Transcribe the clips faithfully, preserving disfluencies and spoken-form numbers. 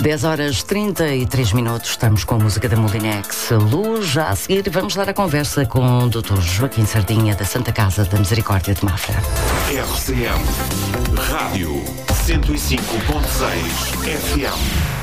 dez horas trinta e três minutos, estamos com a música da Molinex Luz. Já a seguir vamos dar a conversa com o doutor Joaquim Sardinha, da Santa Casa da Misericórdia de Mafra. R C M Rádio cento e cinco ponto seis F M.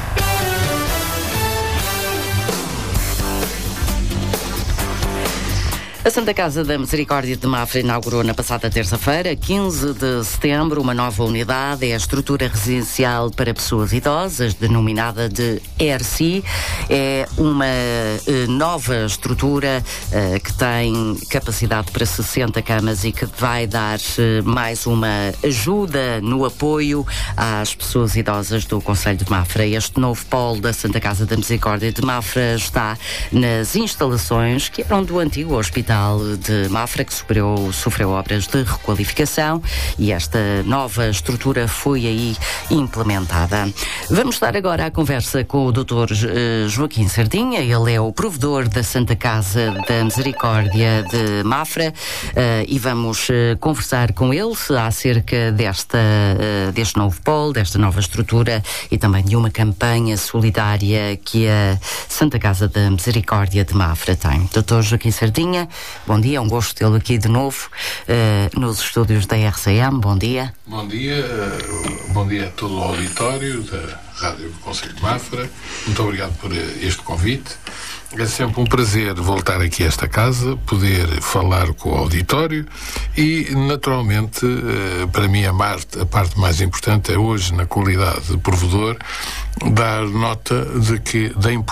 A Santa Casa da Misericórdia de Mafra inaugurou na passada terça-feira, quinze de setembro, uma nova unidade. É a estrutura residencial para pessoas idosas, denominada de E R C I. É uma eh, nova estrutura eh, que tem capacidade para sessenta camas e que vai dar eh, mais uma ajuda no apoio às pessoas idosas do Concelho de Mafra. Este novo polo da Santa Casa da Misericórdia de Mafra está nas instalações que eram do antigo hospital de Mafra, que sofreu, sofreu obras de requalificação, e esta nova estrutura foi aí implementada. Vamos dar agora a conversa com o doutor uh, Joaquim Sardinha. Ele é o provedor da Santa Casa da Misericórdia de Mafra, uh, e vamos uh, conversar com ele acerca desta, uh, deste novo polo, desta nova estrutura e também de uma campanha solidária que a Santa Casa da Misericórdia de Mafra tem. doutor Joaquim Sardinha, bom dia, é um gosto tê-lo aqui de novo uh, nos estúdios da R C M. Bom dia. Bom dia, uh, bom dia a todo o auditório da Rádio do Concelho de Mafra. Muito obrigado por este convite. É sempre um prazer voltar aqui a esta casa, poder falar com o auditório e, naturalmente, uh, para mim a, mar- a parte mais importante é hoje, na qualidade de provedor, dar nota de que, da importância